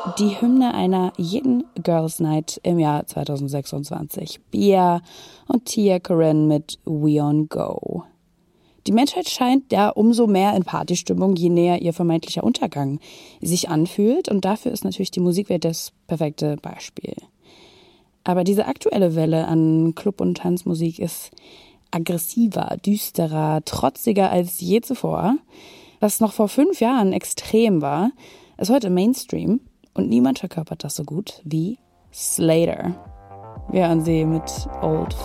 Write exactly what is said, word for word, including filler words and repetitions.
Die Hymne einer jeden Girls Night im Jahr zweitausendsechsundzwanzig. Bia und Tia Koren mit We On Go. Die Menschheit scheint ja umso mehr in Partystimmung, je näher ihr vermeintlicher Untergang sich anfühlt. Und dafür ist natürlich die Musikwelt das perfekte Beispiel. Aber diese aktuelle Welle an Club- und Tanzmusik ist aggressiver, düsterer, trotziger als je zuvor. Was noch vor fünf Jahren extrem war, ist heute Mainstream. Und niemand verkörpert das so gut wie Slater. Wir hören sie mit Old